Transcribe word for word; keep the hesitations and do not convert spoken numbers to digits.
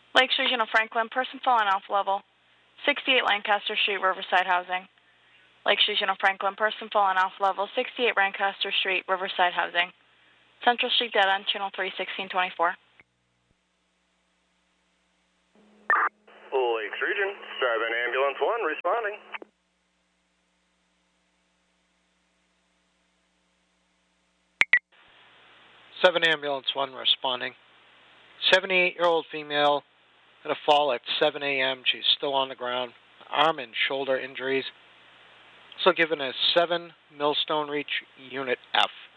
Lakes Regional Franklin, person fallen off level, sixty-eight Lancaster Street, Riverside Housing. Lakes Regional Franklin, person fallen off level, sixty-eight Lancaster Street, Riverside Housing. Central Street dead end, channel three, sixteen twenty-four. Lakes Region, seven Ambulance one responding. seven Ambulance one responding. seventy-eight-year-old female had a fall at seven A M She's still on the ground. Arm and shoulder injuries. Also given a seven Millstone Reach Unit F.